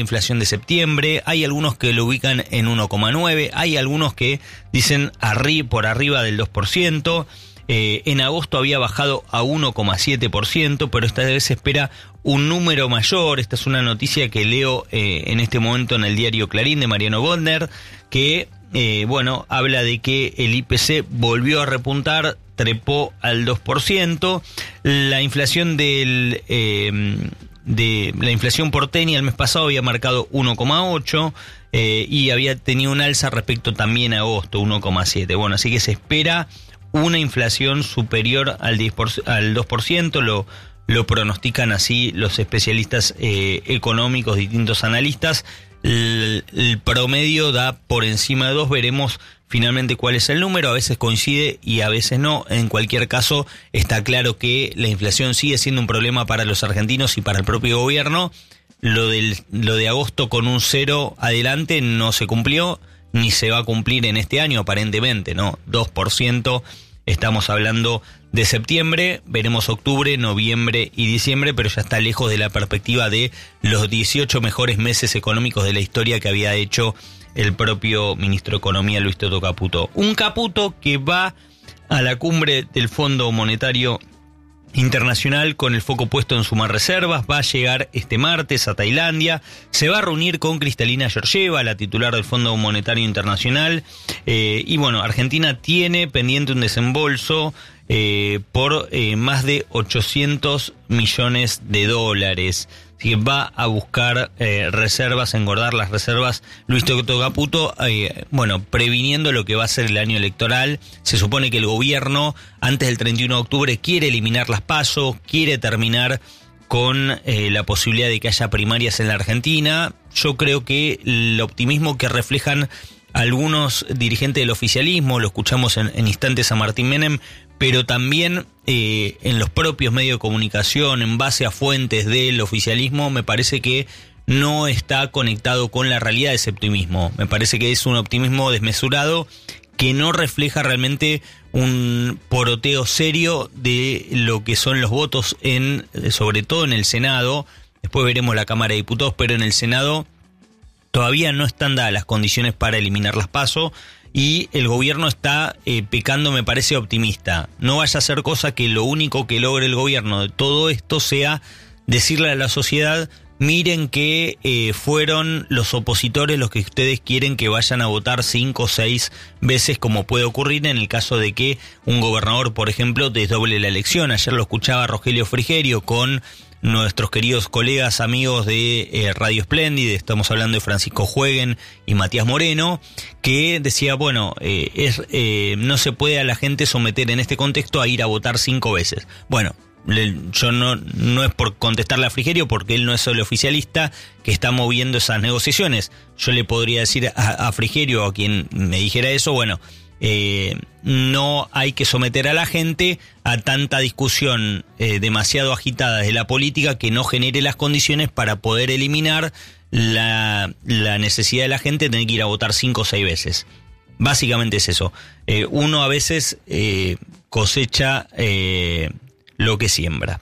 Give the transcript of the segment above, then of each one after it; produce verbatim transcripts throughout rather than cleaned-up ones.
inflación de septiembre, hay algunos que lo ubican en uno coma nueve, hay algunos que dicen arri- por arriba del dos por ciento. Eh, en agosto había bajado a uno coma siete por ciento, pero esta vez se espera un número mayor. Esta es una noticia que leo eh, en este momento en el diario Clarín de Mariano Goldner, que eh, bueno, habla de que el I P C volvió a repuntar, trepó al dos por ciento. La inflación del eh, de la inflación porteña el mes pasado había marcado uno coma ocho eh, y había tenido un alza respecto también a agosto, uno coma siete. Bueno, así que se espera una inflación superior al diez por ciento, al dos por ciento, lo, lo pronostican así los especialistas eh, económicos, distintos analistas. El, el promedio da por encima de dos, veremos finalmente cuál es el número, a veces coincide y a veces no. En cualquier caso, está claro que la inflación sigue siendo un problema para los argentinos y para el propio gobierno. Lo, del, lo de agosto con un cero adelante no se cumplió, ni se va a cumplir en este año aparentemente, ¿no? dos por ciento, estamos hablando de septiembre, veremos octubre, noviembre y diciembre, pero ya está lejos de la perspectiva de los dieciocho mejores meses económicos de la historia que había hecho el propio ministro de Economía, Luis Toto Caputo. Un Caputo que va a la cumbre del Fondo Monetario Internacional con el foco puesto en sumar reservas, va a llegar este martes a Tailandia, se va a reunir con Kristalina Georgieva, la titular del Fondo Monetario Internacional, eh, y bueno, Argentina tiene pendiente un desembolso eh, por eh, más de ochocientos millones de dólares. Así que va a buscar eh, reservas, engordar las reservas Luis Toto Caputo, eh, bueno, previniendo lo que va a ser el año electoral. Se supone que el gobierno, antes del treinta y uno de octubre, quiere eliminar las PASO, quiere terminar con eh, la posibilidad de que haya primarias en la Argentina. Yo creo que el optimismo que reflejan algunos dirigentes del oficialismo, lo escuchamos en, en instantes a Martín Menem, pero también eh, en los propios medios de comunicación, en base a fuentes del oficialismo, me parece que no está conectado con la realidad de ese optimismo. Me parece que es un optimismo desmesurado que no refleja realmente un poroteo serio de lo que son los votos, en, sobre todo en el Senado. Después veremos la Cámara de Diputados, pero en el Senado todavía no están dadas las condiciones para eliminar las PASO. Y el gobierno está eh, pecando, me parece, optimista. No vaya a ser cosa que lo único que logre el gobierno de todo esto sea decirle a la sociedad: miren que eh, fueron los opositores los que ustedes quieren que vayan a votar cinco o seis veces, como puede ocurrir en el caso de que un gobernador, por ejemplo, desdoble la elección. Ayer lo escuchaba Rogelio Frigerio con nuestros queridos colegas, amigos de eh, Radio Espléndida, estamos hablando de Francisco Jueguen y Matías Moreno, que decía, bueno, eh, es, eh, no se puede a la gente someter en este contexto a ir a votar cinco veces. Bueno, le, yo no, no es por contestarle a Frigerio, porque él no es el oficialista que está moviendo esas negociaciones. Yo le podría decir a, a Frigerio, a quien me dijera eso, bueno, Eh, no hay que someter a la gente a tanta discusión eh, demasiado agitada de la política que no genere las condiciones para poder eliminar la, la necesidad de la gente de tener que ir a votar cinco o seis veces. Básicamente es eso. Eh, uno a veces eh, cosecha eh, lo que siembra.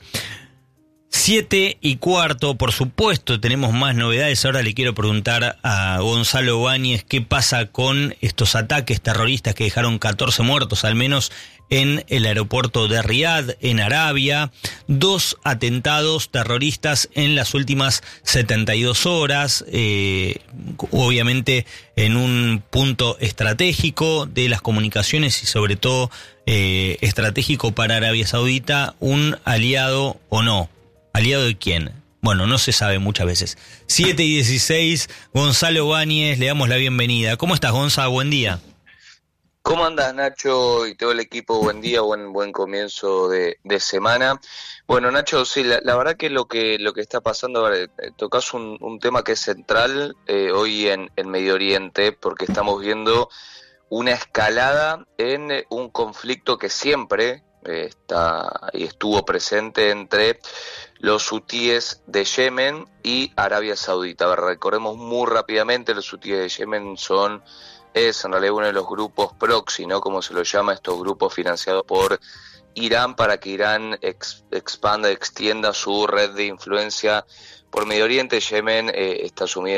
Siete y cuarto, por supuesto, tenemos más novedades. Ahora le quiero preguntar a Gonzalo Báñez qué pasa con estos ataques terroristas que dejaron catorce muertos, al menos en el aeropuerto de Riad, en Arabia. Dos atentados terroristas en las últimas setenta y dos horas, eh, obviamente en un punto estratégico de las comunicaciones y sobre todo eh, estratégico para Arabia Saudita, un aliado o no. ¿Aliado de quién? Bueno, no se sabe muchas veces. siete y dieciséis, Gonzalo Báñez, le damos la bienvenida. ¿Cómo estás, Gonzalo? Buen día. ¿Cómo andás, Nacho, y todo el equipo? Buen día, buen buen comienzo de, de semana. Bueno, Nacho, sí, la, la verdad que lo que lo que está pasando, eh, tocas un, un tema que es central eh, hoy en, en Medio Oriente, porque estamos viendo una escalada en eh, un conflicto que siempre eh, está y estuvo presente entre los hutíes de Yemen y Arabia Saudita. A ver, recordemos muy rápidamente, los hutíes de Yemen son es en realidad uno de los grupos proxy, ¿no? Como se lo llama, estos grupos financiados por Irán para que Irán ex, expanda, extienda su red de influencia por Medio Oriente. Yemen eh, está sumido